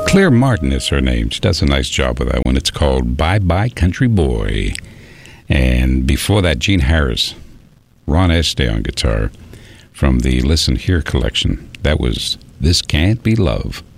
Claire Martin is her name. She does a nice job with that one. It's called Bye Bye Country Boy. And before that, Gene Harris, Ron Estee on guitar from the Listen Here collection. That was This Can't Be Love.